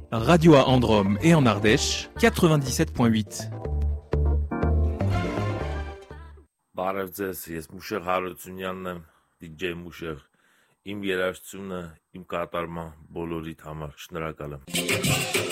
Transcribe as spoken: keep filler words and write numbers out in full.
Radio à Androme et en Ardèche, quatre-vingt-dix-sept virgule huit. Բարև ձեզ, ես Մուշեղ Հարությունյանն եմ, դիջեյ Մուշեղ, իմ երաժշտությունը, իմ կատարման բոլորիդ համար, շնորհակալ եմ։